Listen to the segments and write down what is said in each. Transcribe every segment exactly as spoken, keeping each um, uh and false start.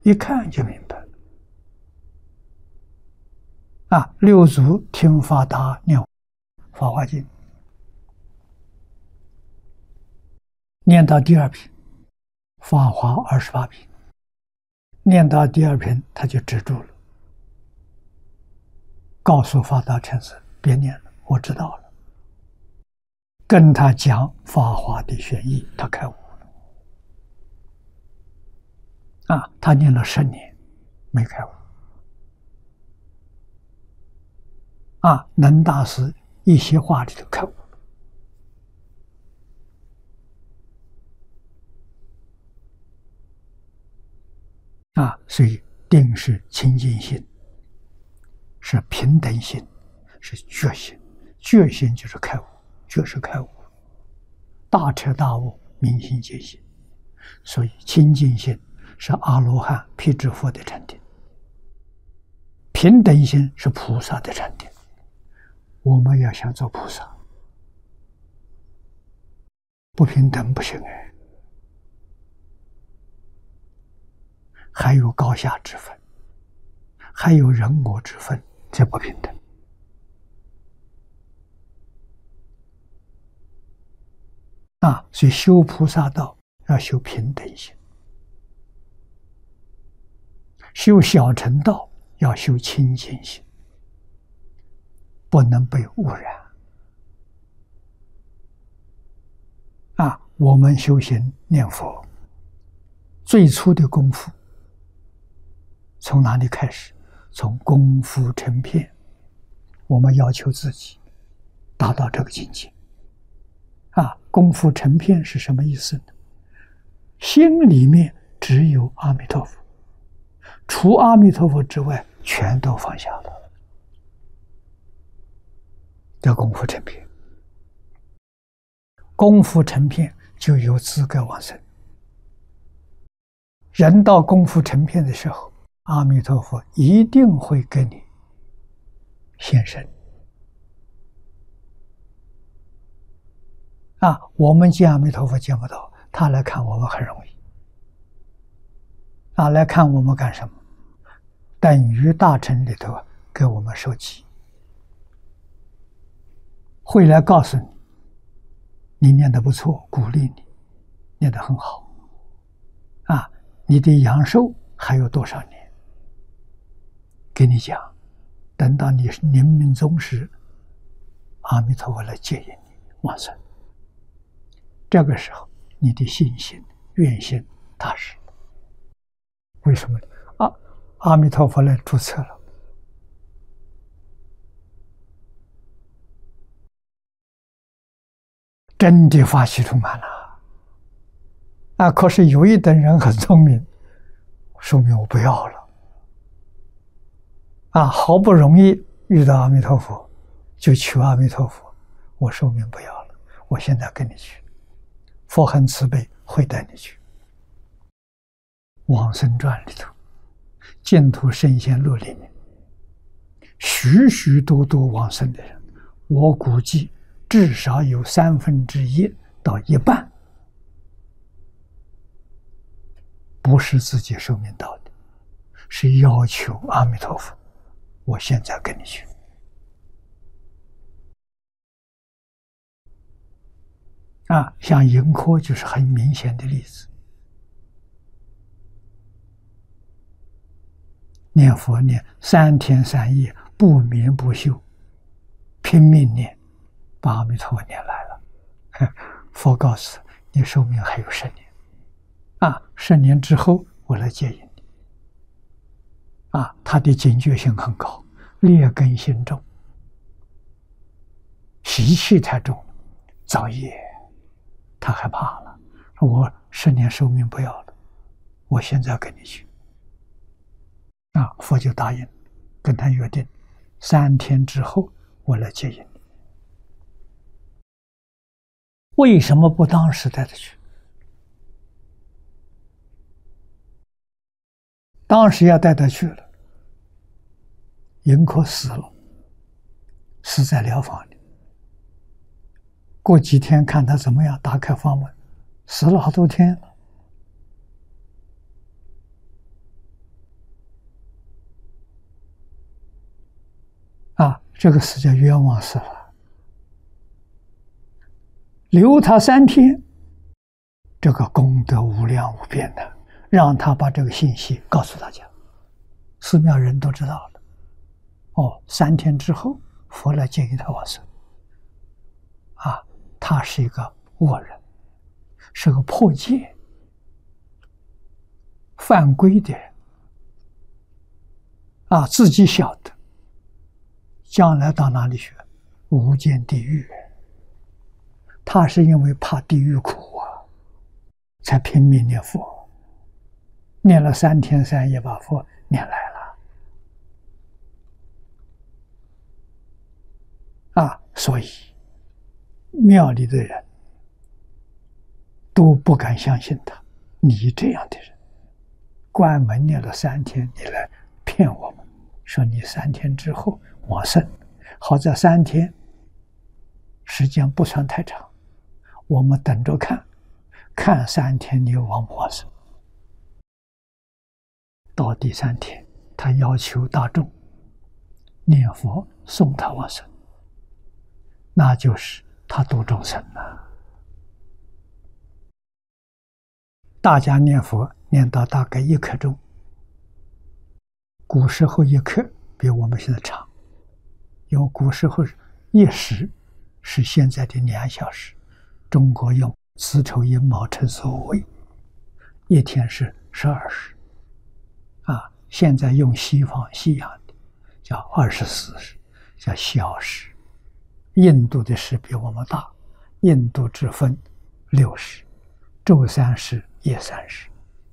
一看就明白了。啊，六祖听法达念《法华经》，念到第二品，法华二十八品，念到第二品他就止住了，告诉法达禅师别念了，我知道了。跟他讲法华的玄义，他开悟了。啊，他念了十年没开悟。啊，能大师一席话里头开悟了。啊，所以定是清净心，是平等心，是觉心。觉心就是开悟，觉是开悟，大彻大悟，明心见性。所以清净心是阿罗汉、辟支佛的禅定，平等心是菩萨的禅定。我们要想做菩萨，不平等不行哎，还有高下之分，还有人我之分，这不平等。啊，所以修菩萨道要修平等心，修小乘道要修清净心，不能被污染。啊，我们修行念佛，最初的功夫从哪里开始？从功夫成片。我们要求自己达到这个境界。啊，功夫成片是什么意思呢？心里面只有阿弥陀佛，除阿弥陀佛之外，全都放下了。这功夫成片，功夫成片就有资格往生。人到功夫成片的时候，阿弥陀佛一定会给你现身。啊，我们见阿弥陀佛见不到，他来看我们很容易。啊，来看我们干什么？等于大乘里头给我们授记，会来告诉你，你念得不错，鼓励你，念得很好。啊，你的阳寿还有多少年？给你讲，等到你临命终时，阿弥陀佛来接引你往生。这个时候，你的信心、愿心踏实。为什么呢？啊，阿弥陀佛来注册了。真的法喜充满了。啊，可是有一等人很聪明，说明我不要了。啊，好不容易遇到阿弥陀佛，就求阿弥陀佛，我寿命不要了，我现在跟你去。佛很慈悲，会带你去。往生传里头，净土圣贤录里面，许许多多往生的人，我估计至少有三分之一到一半，不是自己寿命到的，是要求阿弥陀佛，我现在跟你去。啊，像盈科就是很明显的例子。念佛念三天三夜，不眠不休，拼命念，把阿弥陀佛念来了。佛告诉你，寿命还有十年。啊，十年之后我来接引你。啊，他的警觉性很高，劣根性重，习气太重，造业。他害怕了，我十年寿命不要了，我现在跟你去。啊，佛就答应，跟他约定，三天之后我来接引你。为什么不当时带他去？当时要带他去了，盈科死了，死在疗房里。过几天看他怎么样，打开房门，死了好多天了。 这个死叫冤枉死了，留他三天，这个功德无量无边的，让他把这个信息告诉大家，寺庙人都知道了。哦，三天之后，佛来建议他往生。啊，他是一个恶人，是个破戒、犯规的人。啊，自己晓得，将来到哪里去？无间地狱。他是因为怕地狱苦啊，才拼命念佛，念了三天三夜，把佛念来了。啊，所以庙里的人都不敢相信他。你这样的人，关门念了三天，你来骗我们，说你三天之后往生。好在三天时间不算太长，我们等着看，看三天你往不往生。到第三天，他要求大众念佛送他往生，那就是他度众生了。大家念佛念到大概一刻钟，古时候一刻比我们现在长，因为古时候一时是现在的两小时，中国用子丑寅卯辰巳午未，一天是十二时，啊，现在用西方西洋的叫二十四时，叫小时。印度的时比我们大，印度只分六时，昼三时，夜三时。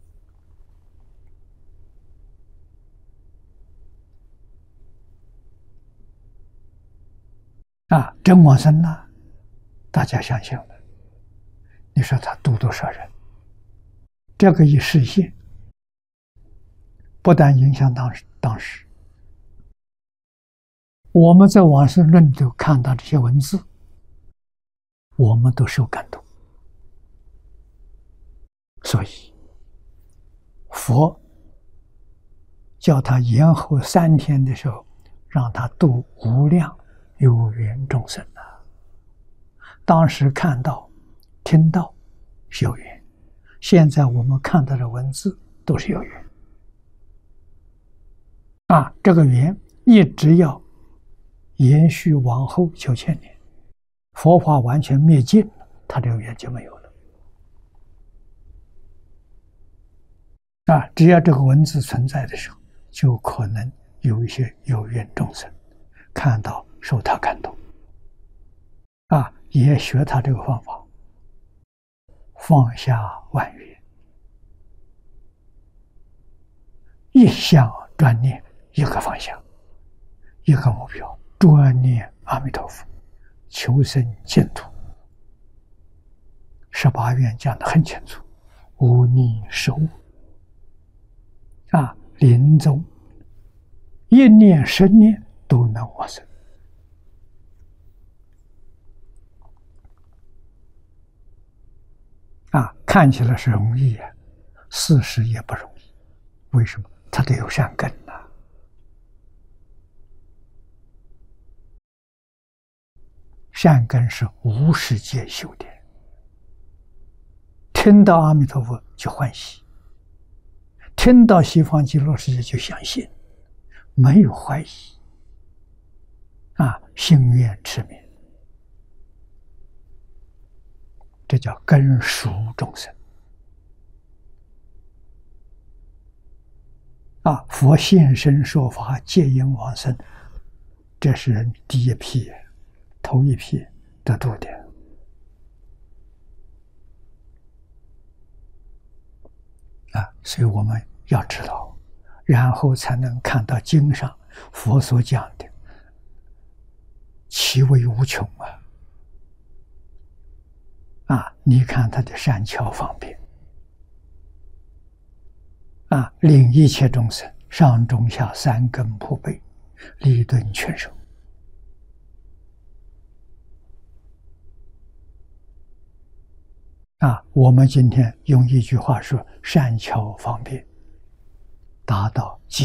啊，真往生了，大家想想了，你说他度多少人？这个一实现，不但影响当时当时，我们在往生论都看到这些文字，我们都受感动。所以佛叫他延后三天的时候，让他度无量有缘众生啊。当时看到听到是有缘，现在我们看到的文字都是有缘啊，这个缘一直要延续往后九千年，佛法完全灭尽了，他这个缘就没有了啊。只要这个文字存在的时候，就可能有一些有缘众生看到受他感动啊，也学他这个方法，放下万缘，一向专念一个方向，一个目标，专念阿弥陀佛，求生净土。十八愿讲得很清楚，无逆十恶啊，临终一念十念都能往生啊，看起来是容易啊，事实也不容易。为什么？他得有善根呐、啊。善根是无世界修的，听到阿弥陀佛就欢喜，听到西方极乐世界就相信，没有怀疑啊，心愿持名，这叫根熟众生啊。佛现身说法，戒因往生，这是第一批，头一批得度的啊。所以我们要知道，然后才能看到经上佛所讲的其为无穷啊！啊，你看他的善巧方便啊，令一切众生上中下三根普被，利顿全收啊！我们今天用一句话说，善巧方便，达到极